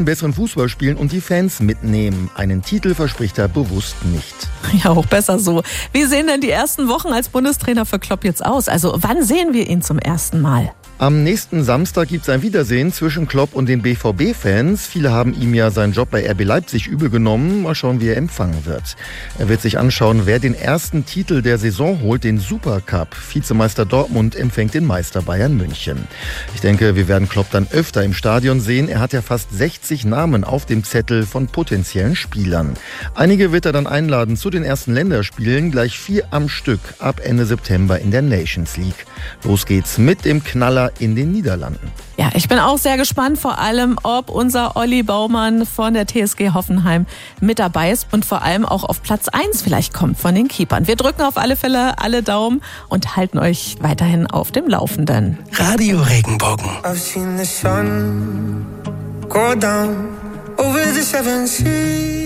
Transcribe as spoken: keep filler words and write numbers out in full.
besseren Fußball spielen und die Fans mitnehmen. Einen Titel verspricht er bewusst nicht. Ja, auch besser so. Wie sehen denn die ersten Wochen als Bundestrainer für Klopp jetzt aus? Also wann sehen wir ihn zum ersten Mal? Am nächsten Samstag gibt es ein Wiedersehen zwischen Klopp und den B V B-Fans. Viele haben ihm ja seinen Job bei R B Leipzig übel genommen. Mal schauen, wie er empfangen wird. Er wird sich anschauen, wer den ersten Titel der Saison holt, den Supercup. Vizemeister Dortmund empfängt den Meister Bayern München. Ich denke, wir werden Klopp dann öfter im Stadion sehen. Er hat ja fast sechzig Namen auf dem Zettel von potenziellen Spielern. Einige wird er dann einladen zu den ersten Länderspielen, gleich vier am Stück ab Ende September in der Nations League. Los geht's mit dem Knaller in den Niederlanden. Ja, ich bin auch sehr gespannt, vor allem, ob unser Olli Baumann von der T S G Hoffenheim mit dabei ist und vor allem auch auf Platz eins vielleicht kommt von den Keepern. Wir drücken auf alle Fälle alle Daumen und halten euch weiterhin auf dem Laufenden. Radio Regenbogen. I've seen the sun go down over the seven seas.